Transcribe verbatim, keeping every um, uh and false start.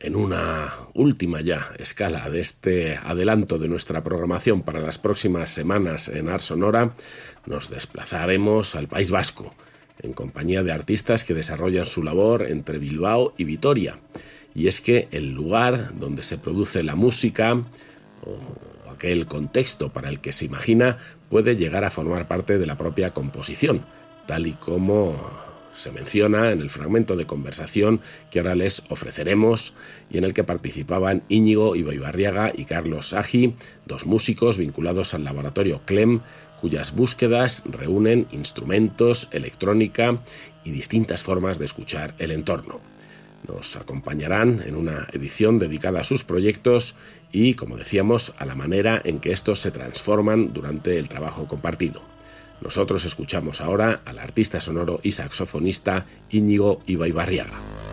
En una última ya escala de este adelanto de nuestra programación para las próximas semanas en Ars Sonora, nos desplazaremos al País Vasco, en compañía de artistas que desarrollan su labor entre Bilbao y Vitoria. Y es que el lugar donde se produce la música, o aquel contexto para el que se imagina, puede llegar a formar parte de la propia composición, tal y como se menciona en el fragmento de conversación que ahora les ofreceremos y en el que participaban Íñigo Ibaibarriaga y Carlos Sagi, dos músicos vinculados al laboratorio Clem, cuyas búsquedas reúnen instrumentos, electrónica y distintas formas de escuchar el entorno. Nos acompañarán en una edición dedicada a sus proyectos y, como decíamos, a la manera en que estos se transforman durante el trabajo compartido. Nosotros escuchamos ahora al artista sonoro y saxofonista Íñigo Ibaibarriaga.